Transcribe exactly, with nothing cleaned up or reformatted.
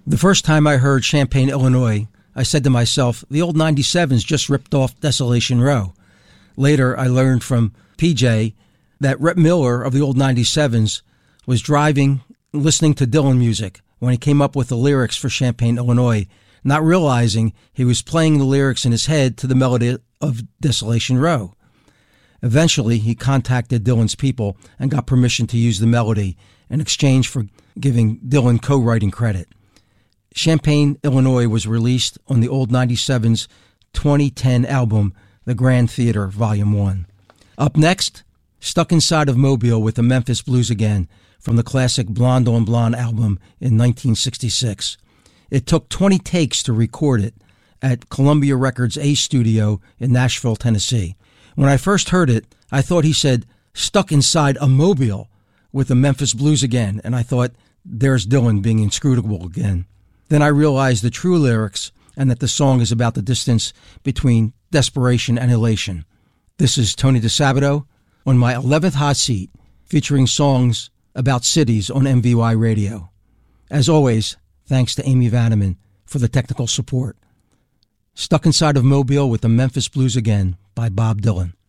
The first time I heard Champaign, Illinois, I said to myself, the old ninety-sevens just ripped off Desolation Row. Later, I learned from P J that Rhett Miller of the old ninety-sevens was driving, listening to Dylan music when he came up with the lyrics for Champaign, Illinois, not realizing he was playing the lyrics in his head to the melody of Desolation Row. Eventually, he contacted Dylan's people and got permission to use the melody in exchange for giving Dylan co-writing credit. Champaign, Illinois was released on the old ninety-sevens twenty ten album, The Grand Theater, Volume one. Up next, Stuck Inside of Mobile with the Memphis Blues Again from the classic Blonde on Blonde album in nineteen sixty-six. It took twenty takes to record it at Columbia Records A Studio in Nashville, Tennessee. When I first heard it, I thought he said, stuck inside a mobile with the Memphis Blues Again, and I thought, there's Dylan being inscrutable again. Then I realized the true lyrics and that the song is about the distance between desperation and elation. This is Tony DeSabato on my eleventh Hot Seat, featuring songs about cities on M V Y Radio. As always, thanks to Amy Vanneman for the technical support. Stuck Inside of Mobile with the Memphis Blues Again by Bob Dylan.